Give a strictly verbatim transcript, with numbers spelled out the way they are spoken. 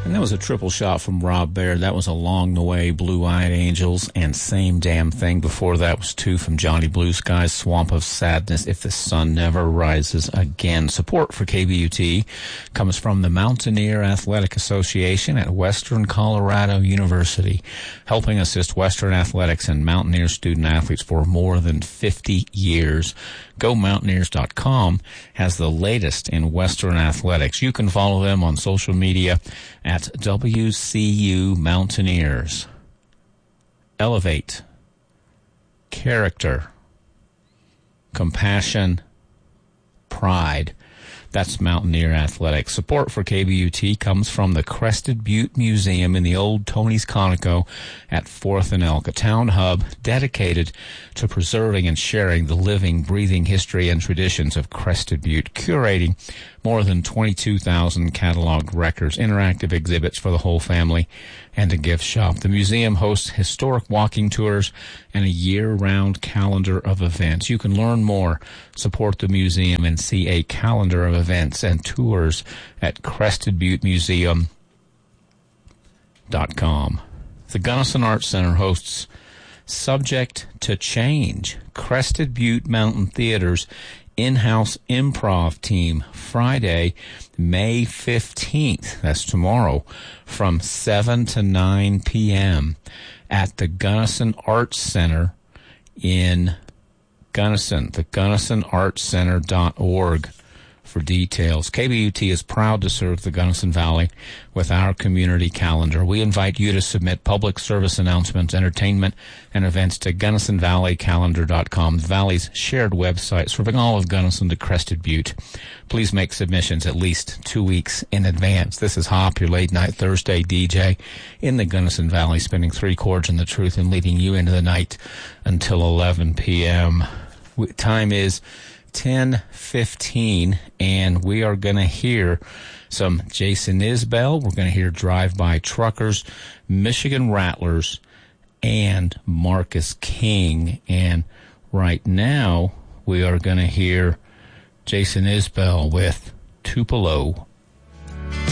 And that was a triple shot from Rob Baird. That was Along the Way, Blue-Eyed Angels, and Same Damn Thing. Before that was two from Johnny Blue Skies, Swamp of Sadness, If the Sun Never Rises Again. Support for K B U T comes from the Mountaineer Athletic Association at Western Colorado University, helping assist Western athletics and Mountaineer student athletes for more than fifty years. Go Mountaineers dot com has the latest in Western athletics. You can follow them on social media at W C U Mountaineers. Elevate, character, compassion, pride. That's Mountaineer Athletics. Support for K B U T comes from the Crested Butte Museum in the old Tony's Conoco at fourth and Elk, a town hub dedicated to preserving and sharing the living, breathing history and traditions of Crested Butte, curating more than twenty-two thousand cataloged records, interactive exhibits for the whole family, and a gift shop. The museum hosts historic walking tours and a year-round calendar of events. You can learn more, support the museum, and see a calendar of events and tours at crested butte museum dot com. The Gunnison Arts Center hosts Subject to Change, Crested Butte Mountain Theater's in-house improv team, Friday, May fifteenth, that's tomorrow, from seven to nine p.m. at the Gunnison Arts Center in Gunnison, the gunnison arts center dot org for details. K B U T is proud to serve the Gunnison Valley with our community calendar. We invite you to submit public service announcements, entertainment, and events to gunnison valley calendar dot com, the Valley's shared website serving all of Gunnison to Crested Butte. Please make submissions at least two weeks in advance. This is Hop, your late-night Thursday D J in the Gunnison Valley, spinning three chords in the truth and leading you into the night until eleven p.m. Time is ten fifteen, and we are going to hear some Jason Isbell. We're going to hear Drive-By Truckers, Michigan Rattlers, and Marcus King. And right now, we are going to hear Jason Isbell with Tupelo.